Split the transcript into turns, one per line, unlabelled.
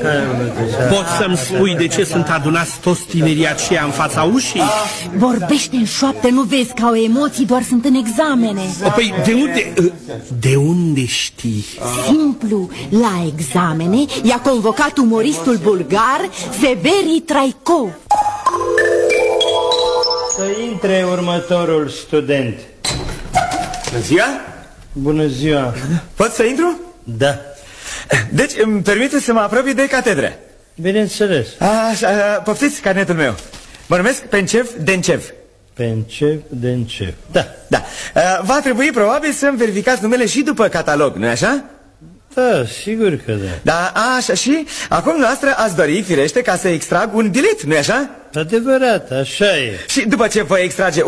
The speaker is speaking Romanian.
Poți să-mi spui de ce sunt adunați toți tinerii aceia în fața ușii?
Vorbește în șoaptă, nu vezi că au emoții, doar sunt în examene.
Păi de unde știi?
Simplu, la examene i-a convocat umoristul bulgar Severi Traicov.
Să intre următorul student.
Bună ziua!
Bună ziua!
Pot să intru?
Da.
Deci îmi permite să mă apropii de catedră.
Bineînțeles.
Așa, poftiți carnetul meu. Mă numesc Pencev Dencev.
Pencev Dencev. Da.
Da. Va trebui probabil să-mi verificați numele și după catalog, nu-i așa?
Da, sigur că da.
Da, așa, și acum noastră ați dori, firește, ca să extrag un bilet, nu-i așa?
Adevărat, așa e.
Și după ce voi extrage